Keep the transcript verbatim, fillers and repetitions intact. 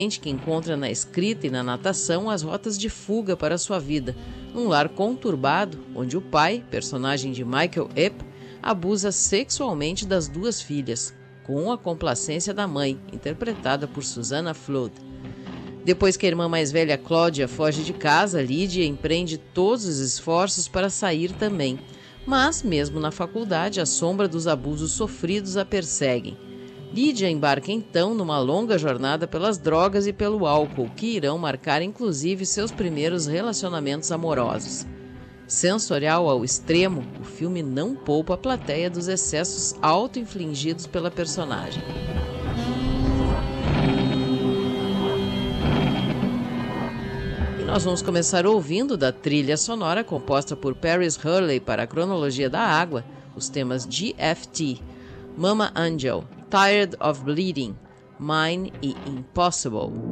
que encontra na escrita e na natação as rotas de fuga para sua vida, num lar conturbado, onde o pai, personagem de Michael Epp, abusa sexualmente das duas filhas, com a complacência da mãe, interpretada por Susannah Flood. Depois que a irmã mais velha, Claudia, foge de casa, Lydia empreende todos os esforços para sair também. Mas, mesmo na faculdade, a sombra dos abusos sofridos a perseguem. Lydia embarca então numa longa jornada pelas drogas e pelo álcool, que irão marcar inclusive seus primeiros relacionamentos amorosos. Sensorial ao extremo, o filme não poupa a plateia dos excessos auto-infligidos pela personagem. Nós vamos começar ouvindo da trilha sonora composta por Paris Hurley para a Cronologia da Água, os temas G F T, Mama Angel, Tired of Bleeding, Mine e Impossible.